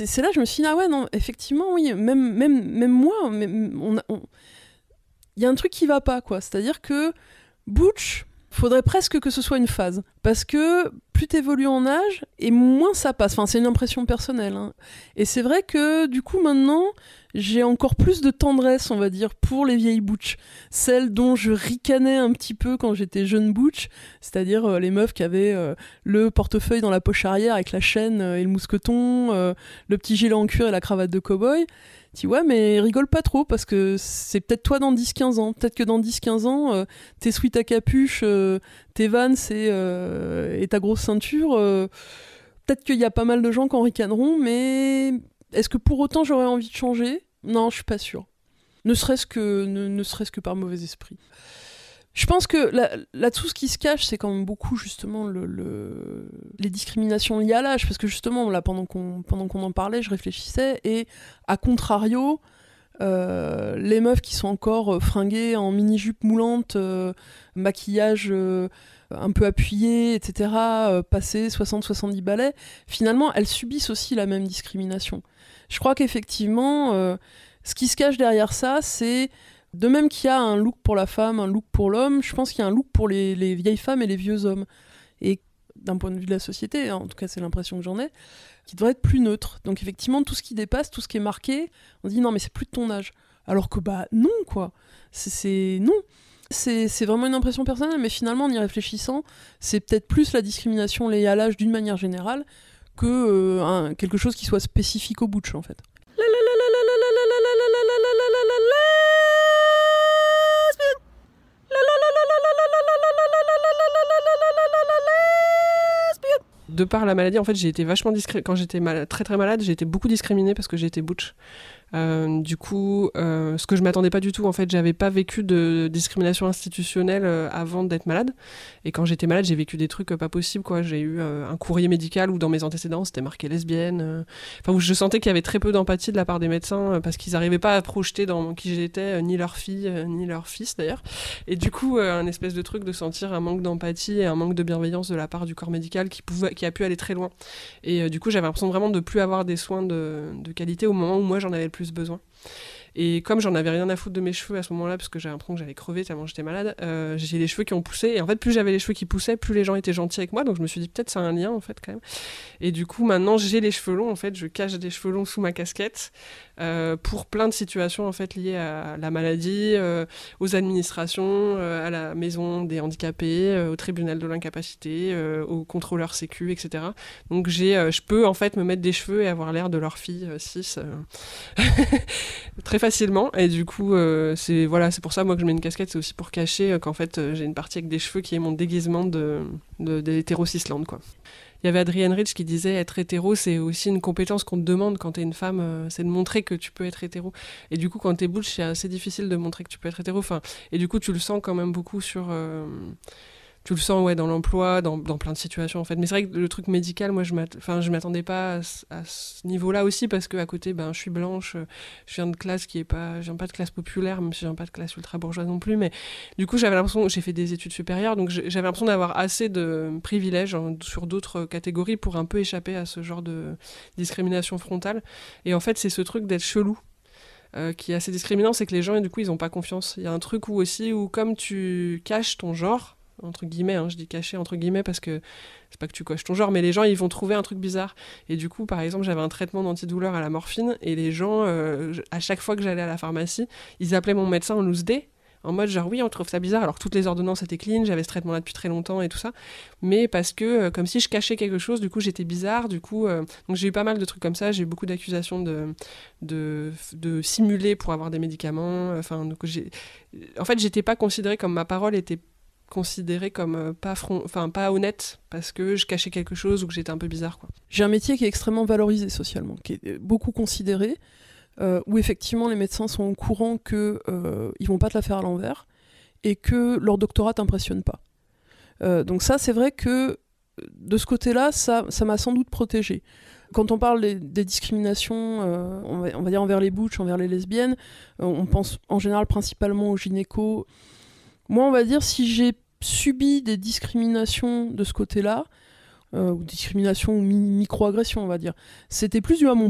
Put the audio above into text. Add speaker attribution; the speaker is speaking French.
Speaker 1: c'est là que je me suis dit, ah ouais, non, effectivement, oui, même moi, il y a un truc qui va pas, quoi. C'est-à-dire que Butch, faudrait presque que ce soit une phase. Parce que plus t'évolues en âge, et moins ça passe. Enfin, c'est une impression personnelle. Hein. Et c'est vrai que, du coup, maintenant, j'ai encore plus de tendresse, on va dire, pour les vieilles Butch. Celles dont je ricanais un petit peu quand j'étais jeune Butch. C'est-à-dire les meufs qui avaient le portefeuille dans la poche arrière avec la chaîne et le mousqueton, le petit gilet en cuir et la cravate de cow-boy. Tu dis, ouais, mais rigole pas trop, parce que c'est peut-être toi dans 10-15 ans. Peut-être que dans 10-15 ans, tes sweats à capuche, tes Vans et ta grosse ceinture, peut-être qu'il y a pas mal de gens qui en ricaneront, mais est-ce que pour autant j'aurais envie de changer ? Non, je suis pas sûre. Ne serait-ce que par mauvais esprit. Je pense que là-dessous, ce qui se cache, c'est quand même beaucoup, justement, les discriminations liées à l'âge. Parce que, justement, là, pendant qu'on en parlait, je réfléchissais. Et, à contrario, les meufs qui sont encore fringuées en mini-jupe moulante, maquillage un peu appuyé, etc., passé 60-70 balais, finalement, elles subissent aussi la même discrimination. Je crois qu'effectivement, ce qui se cache derrière ça, c'est... De même qu'il y a un look pour la femme, un look pour l'homme, je pense qu'il y a un look pour les vieilles femmes et les vieux hommes. Et d'un point de vue de la société, hein, en tout cas c'est l'impression que j'en ai, qui devrait être plus neutre. Donc effectivement, tout ce qui dépasse, tout ce qui est marqué, on se dit non mais c'est plus de ton âge. Alors que bah non quoi, non. C'est vraiment une impression personnelle, mais finalement en y réfléchissant, c'est peut-être plus la discrimination liée à l'âge d'une manière générale que quelque chose qui soit spécifique au Butch en fait.
Speaker 2: De par la maladie, en fait, j'ai été vachement discriminée. Quand j'étais très très malade, j'ai été beaucoup discriminée parce que j'ai été Butch. Du coup, ce que je m'attendais pas du tout, en fait, j'avais pas vécu de discrimination institutionnelle avant d'être malade. Et quand j'étais malade, j'ai vécu des trucs pas possibles, quoi. J'ai eu un courrier médical où dans mes antécédents, c'était marqué lesbienne. Où je sentais qu'il y avait très peu d'empathie de la part des médecins parce qu'ils arrivaient pas à projeter dans qui j'étais, ni leur fille, ni leur fils d'ailleurs. Et du coup, un espèce de truc de sentir un manque d'empathie et un manque de bienveillance de la part du corps médical qui a pu aller très loin. Et du coup, j'avais l'impression vraiment de plus avoir des soins de qualité au moment où moi j'en avais le plus besoin. Et comme j'en avais rien à foutre de mes cheveux à ce moment-là, parce que j'avais l'impression que j'allais crever tellement j'étais malade, j'ai les cheveux qui ont poussé. Et en fait, plus j'avais les cheveux qui poussaient, plus les gens étaient gentils avec moi. Donc je me suis dit, peut-être c'est un lien, en fait, quand même. Et du coup, maintenant, j'ai les cheveux longs. En fait, je cache des cheveux longs sous ma casquette pour plein de situations, en fait, liées à la maladie, aux administrations, à la maison des handicapés, au tribunal de l'incapacité, au contrôleur sécu, etc. Donc je peux, en fait, me mettre des cheveux et avoir l'air de leur fille 6 très facilement. Et du coup, c'est pour ça, moi, que je mets une casquette. C'est aussi pour cacher qu'en fait, j'ai une partie avec des cheveux qui est mon déguisement d'hétéro-cisland, quoi. Il y avait Adrienne Rich qui disait être hétéro, c'est aussi une compétence qu'on te demande quand t'es une femme, c'est de montrer que tu peux être hétéro. Et du coup, quand t'es Butch, c'est assez difficile de montrer que tu peux être hétéro. Et du coup, tu le sens quand même beaucoup tu le sens dans l'emploi, dans plein de situations en fait. Mais c'est vrai que le truc médical, moi je m'attendais pas à ce niveau-là aussi parce qu'à côté, je suis blanche, je viens de classe je viens pas de classe populaire, même si je viens pas de classe ultra bourgeoise non plus. Mais du coup, j'avais l'impression, j'ai fait des études supérieures, donc j'avais l'impression d'avoir assez de privilèges sur d'autres catégories pour un peu échapper à ce genre de discrimination frontale. Et en fait, c'est ce truc d'être chelou. Qui est assez discriminant, c'est que les gens, du coup, ils ont pas confiance. Il y a un truc où comme tu caches ton genre, entre guillemets, je dis caché entre guillemets parce que c'est pas que tu coches ton genre, mais les gens ils vont trouver un truc bizarre. Et du coup, par exemple, j'avais un traitement d'antidouleur à la morphine et les gens, à chaque fois que j'allais à la pharmacie, ils appelaient mon médecin en loose day, en mode genre oui, on trouve ça bizarre, alors que toutes les ordonnances étaient clean, j'avais ce traitement là depuis très longtemps et tout ça, mais parce que comme si je cachais quelque chose, du coup j'étais bizarre, donc j'ai eu pas mal de trucs comme ça, j'ai eu beaucoup d'accusations de simuler pour avoir des médicaments, en fait j'étais pas considérée comme ma parole était considérée comme pas honnête parce que je cachais quelque chose ou que j'étais un peu bizarre, quoi.
Speaker 1: J'ai un métier qui est extrêmement valorisé socialement, qui est beaucoup considéré, où effectivement les médecins sont au courant qu'ils vont pas te la faire à l'envers et que leur doctorat t'impressionne pas. Donc ça, c'est vrai que de ce côté-là, ça m'a sans doute protégée. Quand on parle des discriminations, on va dire envers les butch, envers les lesbiennes, on pense en général principalement aux gynécos. Moi, on va dire, si j'ai subi des discriminations de ce côté-là, ou discrimination ou micro-agression, on va dire, c'était plus dû à mon